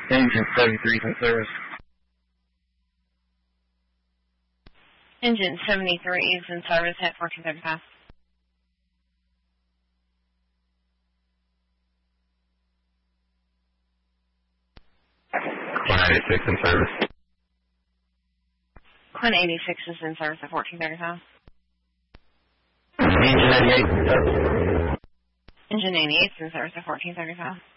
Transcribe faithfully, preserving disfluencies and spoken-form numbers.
Engine seventy-three is in service. Engine seventy-three is in service at fourteen thirty-five. Client eighty-six in service. Client eighty-six is in service at fourteen thirty-five. Engine eighty-eight in service. Engine eighty-eight is in service at fourteen thirty-five.